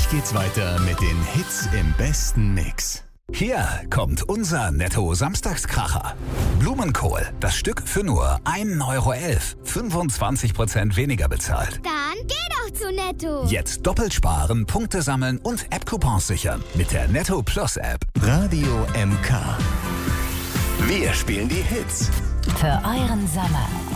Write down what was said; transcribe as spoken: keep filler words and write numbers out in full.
geht's weiter mit den Hits im besten Mix. Hier kommt unser Netto-Samstagskracher. Blumenkohl, das Stück für nur ein Euro elf. fünfundzwanzig Prozent weniger bezahlt. Dann geh doch zu Netto. Jetzt doppelt sparen, Punkte sammeln und App-Coupons sichern mit der Netto Plus App. Radio M K. Wir spielen die Hits Für euren Sommer.